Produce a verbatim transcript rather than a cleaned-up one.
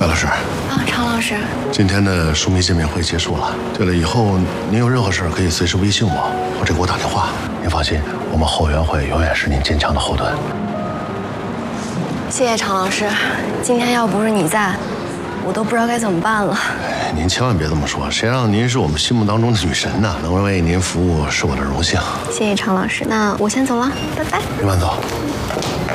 白老师。 啊，常老师。 今天的书迷见面会结束了。对了，以后您有任何事可以随时微信我，或者给我打电话。您放心，我们后援会永远是您坚强的后盾。 谢谢常老师，今天要不是你在，我都不知道该怎么办了。 哎，您千万别这么说，谁让您是我们心目当中的女神呢？能为您服务是我的荣幸。 谢谢常老师，那我先走了，拜拜。 您慢走。